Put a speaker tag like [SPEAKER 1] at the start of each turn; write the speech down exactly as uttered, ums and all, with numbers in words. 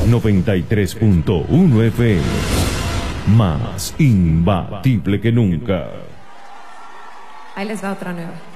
[SPEAKER 1] noventa y tres punto uno F M. Más imbatible que nunca.
[SPEAKER 2] Ahí les va otra nueva.